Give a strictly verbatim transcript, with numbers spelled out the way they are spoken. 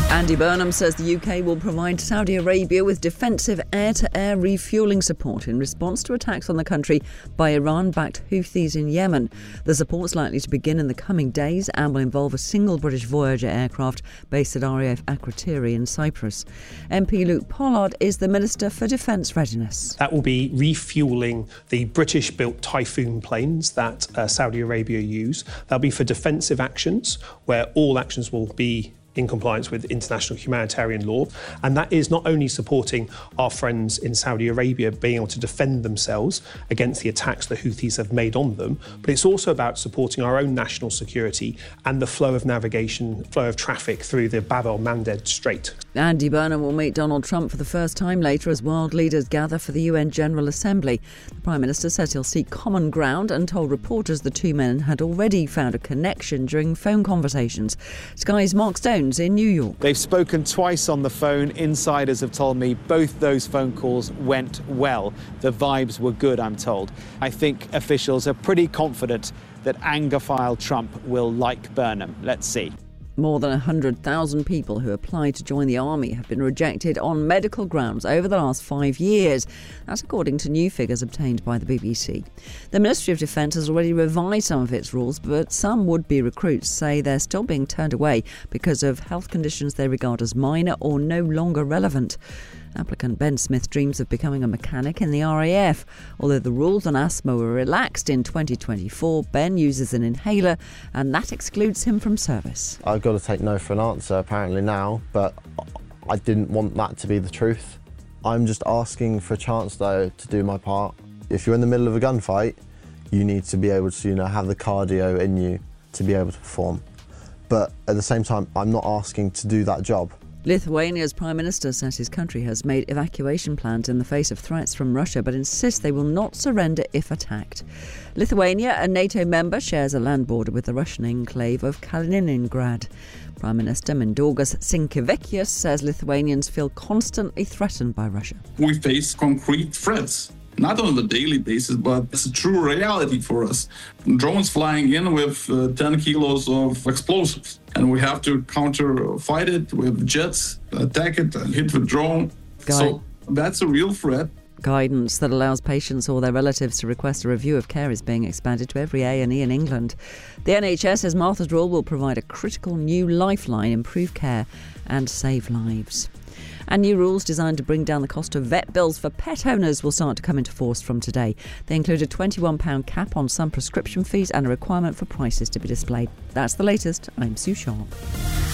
Andy Burnham says the U K will provide Saudi Arabia with defensive air-to-air refuelling support in response to attacks on the country by Iran-backed Houthis in Yemen. The support's likely to begin in the coming days and will involve a single British Voyager aircraft based at R A F Akrotiri in Cyprus. M P Luke Pollard is the Minister for Defence Readiness. That will be refuelling the British-built Typhoon planes that uh, Saudi Arabia use. That'll be for defensive actions, where all actions will be in compliance with international humanitarian law. And that is not only supporting our friends in Saudi Arabia being able to defend themselves against the attacks the Houthis have made on them, but it's also about supporting our own national security and the flow of navigation, flow of traffic through the Bab el-Mandeb Strait. Andy Burnham will meet Donald Trump for the first time later as world leaders gather for the U N General Assembly. The Prime Minister says he'll seek common ground and told reporters the two men had already found a connection during phone conversations. Sky's Mark Stone in New York. They've spoken twice on the phone. Insiders have told me both those phone calls went well. The vibes were good, I'm told. I think officials are pretty confident that Anglophile Trump will like Burnham. Let's see. More than one hundred thousand people who applied to join the army have been rejected on medical grounds over the last five years. That's according to new figures obtained by the B B C. The Ministry of Defence has already revised some of its rules, but some would-be recruits say they're still being turned away because of health conditions they regard as minor or no longer relevant. Applicant Ben Smith dreams of becoming a mechanic in the R A F. Although the rules on asthma were relaxed in twenty twenty-four, Ben uses an inhaler and that excludes him from service. I've got to take no for an answer apparently now, but I didn't want that to be the truth. I'm just asking for a chance though to do my part. If you're in the middle of a gunfight, you need to be able to, you know, have the cardio in you to be able to perform. But at the same time, I'm not asking to do that job. Lithuania's Prime Minister says his country has made evacuation plans in the face of threats from Russia, but insists they will not surrender if attacked. Lithuania, a NATO member, shares a land border with the Russian enclave of Kaliningrad. Prime Minister Mindaugas Sinkevičius says Lithuanians feel constantly threatened by Russia. We face concrete threats. Not on a daily basis, but it's a true reality for us. Drones flying in with uh, ten kilos of explosives, and we have to counter fight it with jets, attack it, and hit the drone. Guy. So that's a real threat. Guidance that allows patients or their relatives to request a review of care is being expanded to every A and E in England. The N H S says Martha's Rule will provide a critical new lifeline, improve care and save lives. And new rules designed to bring down the cost of vet bills for pet owners will start to come into force from today. They include a twenty-one pounds cap on some prescription fees and a requirement for prices to be displayed. That's the latest. I'm Sue Sharp.